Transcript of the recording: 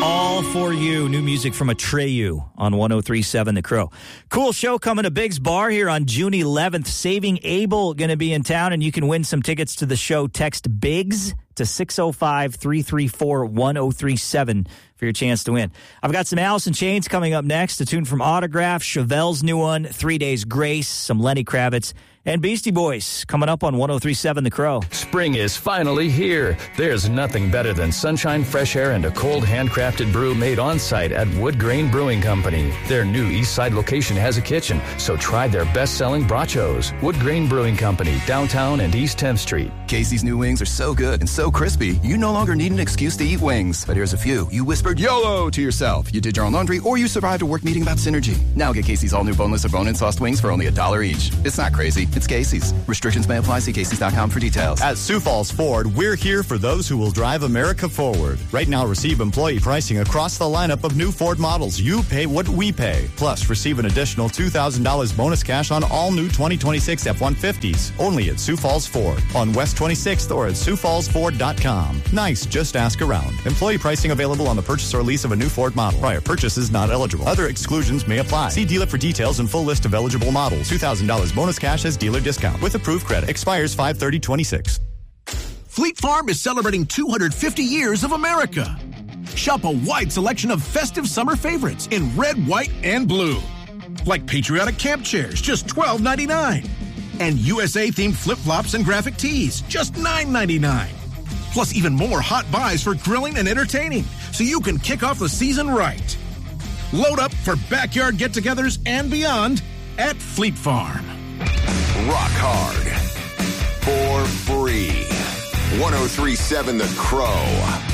All for you. New music from Atreyu on 103.7 The Crow. Cool show coming to Biggs Bar here on June 11th. Saving Abel going to be in town, and you can win some tickets to the show. Text BIGGS to 605-334-1037 for your chance to win. I've got some Alice in Chains coming up next, a tune from Autograph, Chevelle's new one, 3 Days Grace, some Lenny Kravitz, and Beastie Boys coming up on 103.7 The Crow. Spring is finally here. There's nothing better than sunshine, fresh air, and a cold handcrafted brew made on-site at Wood Grain Brewing Company. Their new East Side location has a kitchen, so try their best-selling brachos. Wood Grain Brewing Company, downtown and East 10th Street. Casey's new wings are so good and so crispy, you no longer need an excuse to eat wings. But here's a few. You whispered YOLO to yourself. You did your own laundry, or you survived a work meeting about synergy. Now get Casey's all-new boneless or bone-in sauced wings for only $1 each. It's not crazy. It's Casey's. Restrictions may apply. See Casey's.com for details. At Sioux Falls Ford, we're here for those who will drive America forward. Right now, receive employee pricing across the lineup of new Ford models. You pay what we pay. Plus, receive an additional $2,000 bonus cash on all new 2026 F-150s. Only at Sioux Falls Ford on West 26th or at SiouxFallsFord.com. Nice, just ask around. Employee pricing available on the purchase or lease of a new Ford model. Prior purchase is not eligible. Other exclusions may apply. See dealer for details and full list of eligible models. $2,000 bonus cash as dealer discount with approved credit. Expires 5/30/26. Fleet Farm is celebrating 250 years of America. Shop a wide selection of festive summer favorites in red, white, and blue. Like patriotic camp chairs, just $12.99. And USA-themed flip-flops and graphic tees, just $9.99. Plus even more hot buys for grilling and entertaining, so you can kick off the season right. Load up for backyard get-togethers and beyond at Fleet Farm. Rock hard. For free. 103.7 The Crow.